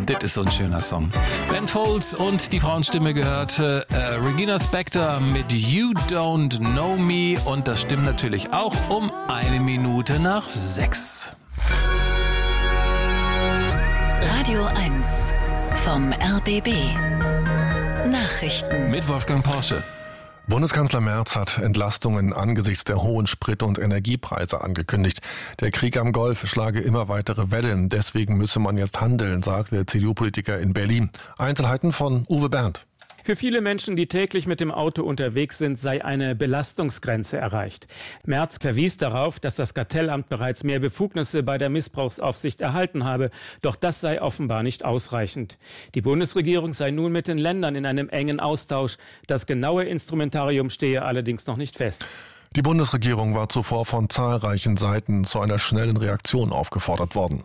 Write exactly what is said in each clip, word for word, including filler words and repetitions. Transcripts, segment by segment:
Das ist so ein schöner Song. Ben Folds und die Frauenstimme gehört äh, Regina Spektor mit You Don't Know Me. Und das stimmt natürlich auch um eine Minute nach sechs. Radio eins vom R B B. Nachrichten mit Wolfgang Porsche. Bundeskanzler Merz hat Entlastungen angesichts der hohen Sprit- und Energiepreise angekündigt. Der Krieg am Golf schlage immer weitere Wellen. Deswegen müsse man jetzt handeln, sagte der C D U-Politiker in Berlin. Einzelheiten von Uwe Berndt. Für viele Menschen, die täglich mit dem Auto unterwegs sind, sei eine Belastungsgrenze erreicht. Merz verwies darauf, dass das Kartellamt bereits mehr Befugnisse bei der Missbrauchsaufsicht erhalten habe. Doch das sei offenbar nicht ausreichend. Die Bundesregierung sei nun mit den Ländern in einem engen Austausch. Das genaue Instrumentarium stehe allerdings noch nicht fest. Die Bundesregierung war zuvor von zahlreichen Seiten zu einer schnellen Reaktion aufgefordert worden.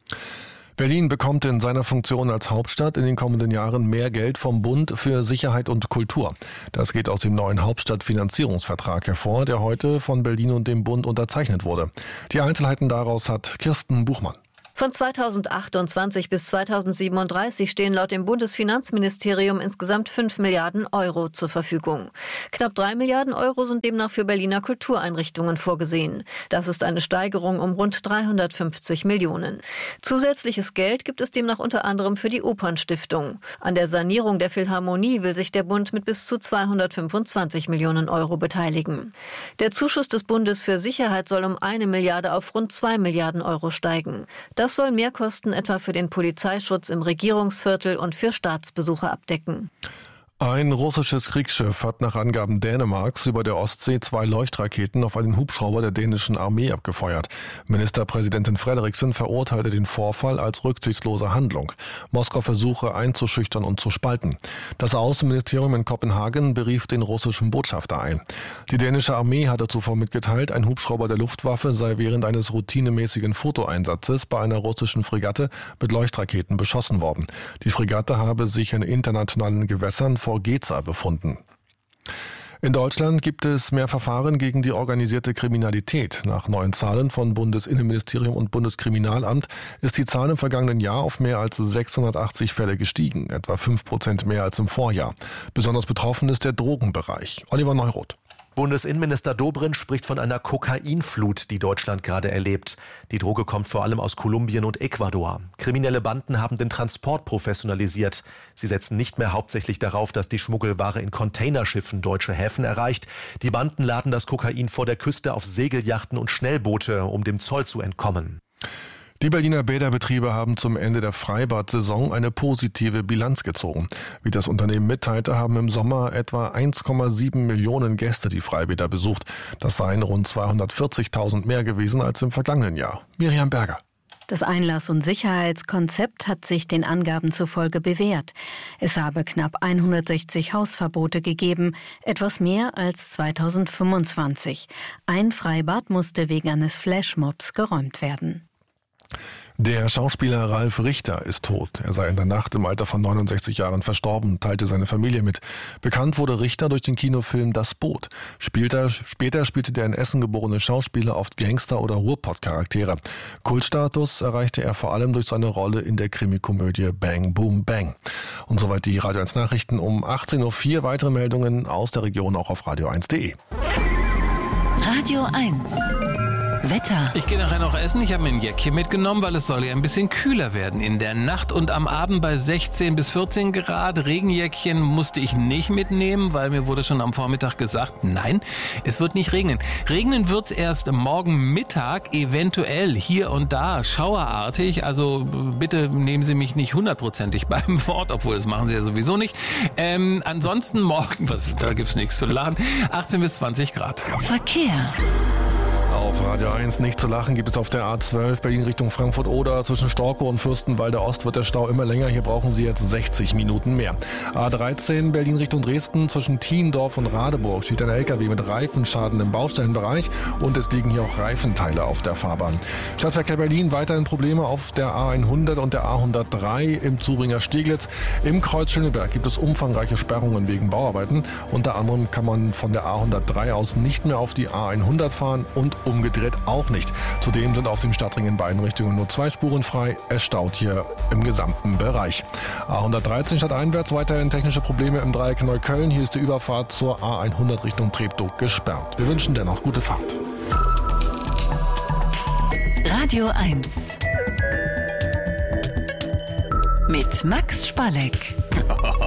Berlin bekommt in seiner Funktion als Hauptstadt in den kommenden Jahren mehr Geld vom Bund für Sicherheit und Kultur. Das geht aus dem neuen Hauptstadtfinanzierungsvertrag hervor, der heute von Berlin und dem Bund unterzeichnet wurde. Die Einzelheiten daraus hat Kirsten Buchmann. Von zweitausendachtundzwanzig bis zweitausendsiebenunddreißig stehen laut dem Bundesfinanzministerium insgesamt fünf Milliarden Euro zur Verfügung. Knapp drei Milliarden Euro sind demnach für Berliner Kultureinrichtungen vorgesehen. Das ist eine Steigerung um rund dreihundertfünfzig Millionen. Zusätzliches Geld gibt es demnach unter anderem für die Opernstiftung. An der Sanierung der Philharmonie will sich der Bund mit bis zu zweihundertfünfundzwanzig Millionen Euro beteiligen. Der Zuschuss des Bundes für Sicherheit soll um eine Milliarde auf rund zwei Milliarden Euro steigen. Das soll Mehrkosten etwa für den Polizeischutz im Regierungsviertel und für Staatsbesuche abdecken. Ein russisches Kriegsschiff hat nach Angaben Dänemarks über der Ostsee zwei Leuchtraketen auf einen Hubschrauber der dänischen Armee abgefeuert. Ministerpräsidentin Frederiksen verurteilte den Vorfall als rücksichtslose Handlung. Moskau versuche einzuschüchtern und zu spalten. Das Außenministerium in Kopenhagen berief den russischen Botschafter ein. Die dänische Armee hatte zuvor mitgeteilt, ein Hubschrauber der Luftwaffe sei während eines routinemäßigen Fotoeinsatzes bei einer russischen Fregatte mit Leuchtraketen beschossen worden. Die Fregatte habe sich in internationalen Gewässern vor Geza befunden. In Deutschland gibt es mehr Verfahren gegen die organisierte Kriminalität. Nach neuen Zahlen von Bundesinnenministerium und Bundeskriminalamt ist die Zahl im vergangenen Jahr auf mehr als sechshundertachtzig Fälle gestiegen, etwa fünf Prozent mehr als im Vorjahr. Besonders betroffen ist der Drogenbereich. Oliver Neuroth. Bundesinnenminister Dobrindt spricht von einer Kokainflut, die Deutschland gerade erlebt. Die Droge kommt vor allem aus Kolumbien und Ecuador. Kriminelle Banden haben den Transport professionalisiert. Sie setzen nicht mehr hauptsächlich darauf, dass die Schmuggelware in Containerschiffen deutsche Häfen erreicht. Die Banden laden das Kokain vor der Küste auf Segelyachten und Schnellboote, um dem Zoll zu entkommen. Die Berliner Bäderbetriebe haben zum Ende der Freibad-Saison eine positive Bilanz gezogen. Wie das Unternehmen mitteilte, haben im Sommer etwa eins Komma sieben Millionen Gäste die Freibäder besucht. Das seien rund zweihundertvierzigtausend mehr gewesen als im vergangenen Jahr. Miriam Berger. Das Einlass- und Sicherheitskonzept hat sich den Angaben zufolge bewährt. Es habe knapp hundertsechzig Hausverbote gegeben, etwas mehr als zweitausendfünfundzwanzig. Ein Freibad musste wegen eines Flashmobs geräumt werden. Der Schauspieler Ralf Richter ist tot. Er sei in der Nacht im Alter von neunundsechzig Jahren verstorben, teilte seine Familie mit. Bekannt wurde Richter durch den Kinofilm Das Boot. Später, später spielte der in Essen geborene Schauspieler oft Gangster- oder Ruhrpott-Charaktere. Kultstatus erreichte er vor allem durch seine Rolle in der Krimikomödie Bang Boom Bang. Und soweit die Radio eins Nachrichten um achtzehn Uhr vier. Weitere Meldungen aus der Region auch auf radio eins punkt de. Radio eins Wetter. Ich gehe nachher noch essen. Ich habe mir ein Jäckchen mitgenommen, weil es soll ja ein bisschen kühler werden in der Nacht und am Abend bei sechzehn bis vierzehn Grad. Regenjäckchen musste ich nicht mitnehmen, weil mir wurde schon am Vormittag gesagt, nein, es wird nicht regnen. Regnen wird es erst morgen Mittag, eventuell hier und da schauerartig. Also bitte nehmen Sie mich nicht hundertprozentig beim Wort, obwohl das machen Sie ja sowieso nicht. Ähm, ansonsten morgen, was, da gibt's nichts zu lachen, achtzehn bis zwanzig Grad. Verkehr. Auf Radio eins nicht zu lachen gibt es auf der A zwölf Berlin Richtung Frankfurt-Oder. Zwischen Storkow und Fürstenwalde Ost wird der Stau immer länger. Hier brauchen Sie jetzt sechzig Minuten mehr. A dreizehn Berlin Richtung Dresden. Zwischen Thiendorf und Radeburg steht ein L K W mit Reifenschaden im Baustellenbereich. Und es liegen hier auch Reifenteile auf der Fahrbahn. Stadtverkehr Berlin weiterhin Probleme auf der A hundert und der A hundertdrei im Zubringer Steglitz. Im Kreuz Schöneberg gibt es umfangreiche Sperrungen wegen Bauarbeiten. Unter anderem kann man von der A hundertdrei aus nicht mehr auf die A hundert fahren und umgedreht auch nicht. Zudem sind auf dem Stadtring in beiden Richtungen nur zwei Spuren frei. Es staut hier im gesamten Bereich. A hundertdreizehn stadteinwärts weiterhin technische Probleme im Dreieck Neukölln. Hier ist die Überfahrt zur A hundert Richtung Treptow gesperrt. Wir wünschen dennoch gute Fahrt. Radio eins mit Max Spalleck.